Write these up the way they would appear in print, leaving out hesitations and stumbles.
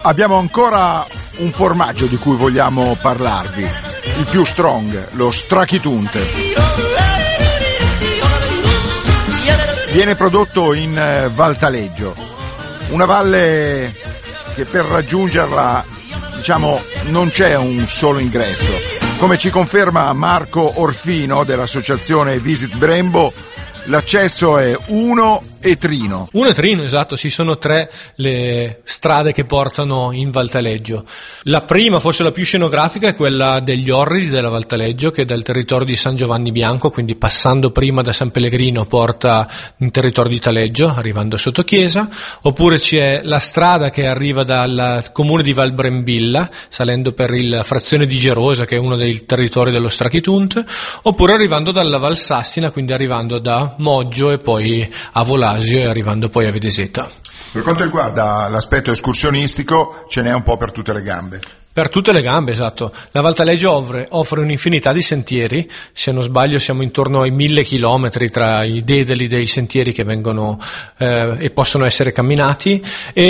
Abbiamo ancora un formaggio di cui vogliamo parlarvi, il più strong, lo Strachitunt. Viene prodotto in Val Taleggio, una valle che per raggiungerla, diciamo, non c'è un solo ingresso. Come ci conferma Marco Orfino dell'associazione Visit Brembo, l'accesso è Uno e Trino, esatto, sì, sono 3 le strade che portano in Val Taleggio. La prima, forse la più scenografica, è quella degli Orridi della Val Taleggio, che dal territorio di San Giovanni Bianco, quindi passando prima da San Pellegrino, porta in territorio di Taleggio, arrivando a Sottochiesa. Oppure c'è la strada che arriva dal comune di Val Brembilla, salendo per la frazione di Gerosa, che è uno dei territori dello Strachitunt, oppure arrivando dalla Val Sassina, quindi arrivando da Moggio e poi a Volasio e arrivando poi a Vedeseta. Per quanto riguarda l'aspetto escursionistico, ce n'è un po' per tutte le gambe. Per tutte le gambe, esatto. La Val Taleggio offre un'infinità di sentieri, se non sbaglio siamo intorno ai 1000 chilometri tra i dedali dei sentieri che vengono e possono essere camminati,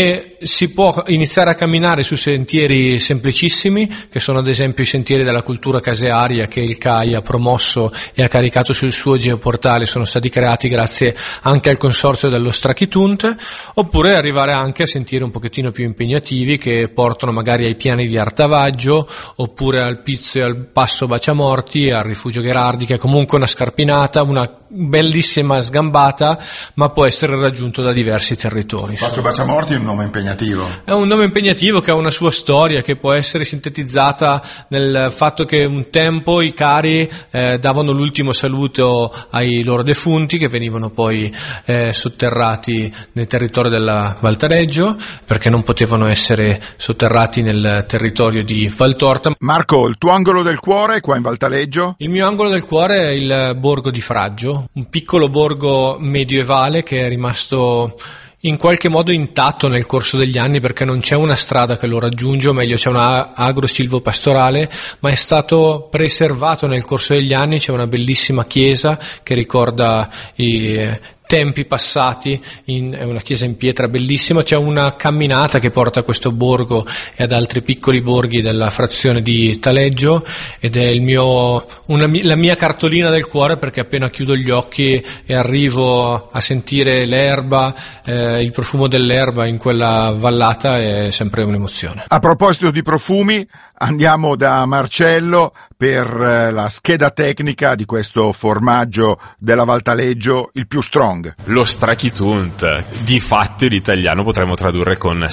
e si può iniziare a camminare su sentieri semplicissimi, che sono ad esempio i sentieri della cultura casearia che il CAI ha promosso e ha caricato sul suo geoportale, sono stati creati grazie anche al consorzio dello Strachitunt, oppure arrivare anche a sentieri un pochettino più impegnativi che portano magari ai piani di Artavaggio, oppure al Pizzo e al Passo Baciamorti, al Rifugio Gherardi, che è comunque una scarpinata, una bellissima sgambata, ma può essere raggiunto da diversi territori. Passo Baciamorti è un nome impegnativo. È un nome impegnativo che ha una sua storia, che può essere sintetizzata nel fatto che un tempo i cari davano l'ultimo saluto ai loro defunti, che venivano poi sotterrati nel territorio della Val Taleggio, perché non potevano essere sotterrati nel territorio di Valtorta. Marco, il tuo angolo del cuore qua in Val Taleggio? Il mio angolo del cuore è il borgo di Fraggio, un piccolo borgo medievale che è rimasto in qualche modo intatto nel corso degli anni, perché non c'è una strada che lo raggiunge, o meglio c'è una agro silvopastorale, ma è stato preservato nel corso degli anni. C'è una bellissima chiesa che ricorda i tempi passati, è una chiesa in pietra bellissima. C'è una camminata che porta a questo borgo e ad altri piccoli borghi della frazione di Taleggio, ed è la mia cartolina del cuore, perché appena chiudo gli occhi e arrivo a sentire l'erba, il profumo dell'erba in quella vallata, è sempre un'emozione. A proposito di profumi, andiamo da Marcello per la scheda tecnica di questo formaggio della Val Taleggio, il più strong. Lo Strachitunt, di fatto in italiano potremmo tradurre con